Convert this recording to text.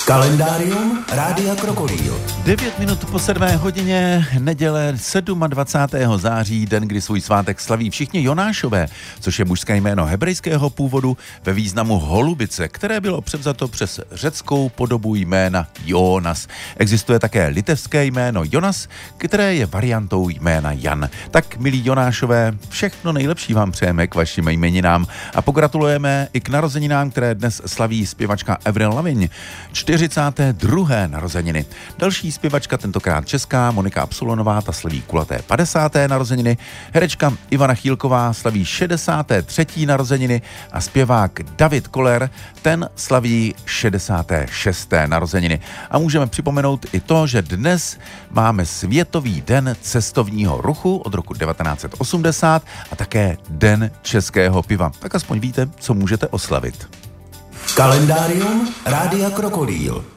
Kalendárium Rádia Krokodýl. 9 minut po 7 hodině, neděle 27. září, den, kdy svůj svátek slaví všichni Jonášové, což je mužské jméno hebrejského původu ve významu holubice, které bylo převzato přes řeckou podobu jména Jónas. Existuje také litevské jméno Jonas, které je variantou jména Jan. Tak, milí Jonášové, všechno nejlepší vám přejeme k vašim jmeninám a pogratulujeme i k narozeninám, které dnes slaví zpěvačka Avril Lavigne, 42. narozeniny. Další zpěvačka, tentokrát česká, Monika Absolonová, ta slaví kulaté 50. narozeniny. Herečka Ivana Chýlková slaví 63. narozeniny a zpěvák David Koller, ten slaví 66. narozeniny. A můžeme připomenout i to, že dnes máme Světový den cestovního ruchu od roku 1980 a také Den českého piva. Tak aspoň víte, co můžete oslavit. Kalendárium Rádia Krokodýl.